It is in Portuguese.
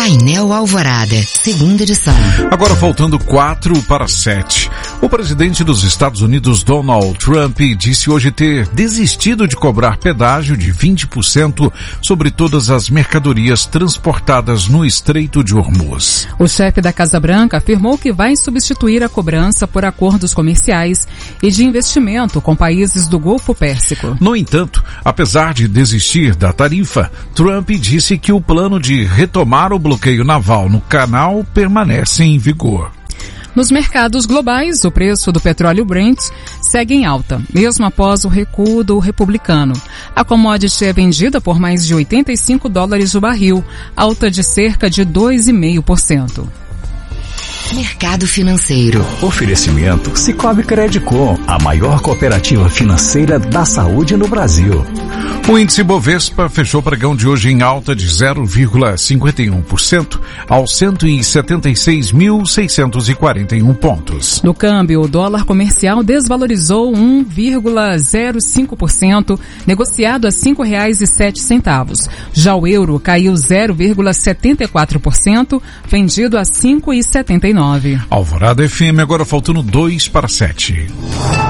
Painel Alvorada, segunda edição. Agora faltando 4 para 7. O presidente dos Estados Unidos, Donald Trump, disse hoje ter desistido de cobrar pedágio de 20% sobre todas as mercadorias transportadas no Estreito de Hormuz. O chefe da Casa Branca afirmou que vai substituir a cobrança por acordos comerciais e de investimento com países do Golfo Pérsico. No entanto, apesar de desistir da tarifa, Trump disse que o plano de retomar o bloqueio naval no canal permanece em vigor. Nos mercados globais, o preço do petróleo Brent segue em alta, mesmo após o recuo do republicano. A commodity é vendida por mais de $85 o barril, alta de cerca de 2,5%. Mercado financeiro. Oferecimento Sicoob Credicom, a maior cooperativa financeira da saúde no Brasil. O índice Bovespa fechou o pregão de hoje em alta de 0,51% aos 176.641 pontos. No câmbio, o dólar comercial desvalorizou 1,05%, negociado a R$ 5,07. Já o euro caiu 0,74%, vendido a R$ 5,79. Alvorada FM, agora faltando 2 para 7.